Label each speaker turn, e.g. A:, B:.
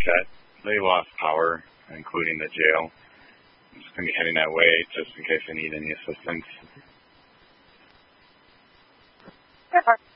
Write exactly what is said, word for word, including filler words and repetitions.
A: Marquette. They lost power, including the jail. I'm just going to be heading that way just in case I need any assistance.
B: Sure.